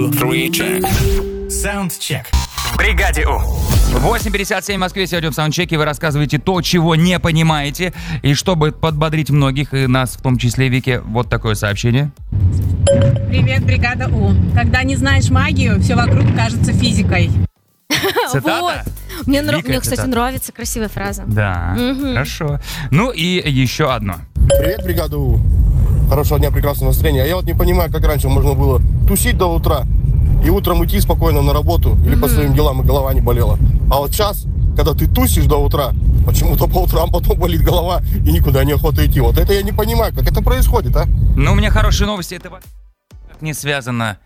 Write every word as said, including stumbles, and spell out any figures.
two, three, check. Soundcheck. В бригаде У. восемь пятьдесят семь в Москве. Сегодня в саундчеке вы рассказываете то, чего не понимаете. И чтобы подбодрить многих, и нас в том числе, Вики, вот такое сообщение. Привет, бригада У. Когда не знаешь магию, все вокруг кажется физикой. Цитата? Вот. Мне, нрав... Вика, Мне, кстати, цитата. нравится красивая фраза. Да, Мгм. хорошо. Ну и еще одно. Привет, бригада У. Хорошего дня, прекрасного настроения. А я вот не понимаю, как раньше можно было тусить до утра и утром идти спокойно на работу или по своим делам, и голова не болела. А вот сейчас, когда ты тусишь до утра, почему-то по утрам потом болит голова и никуда не охота идти. Вот это я не понимаю, как это происходит, а? Ну, у меня хорошие новости. Это не связано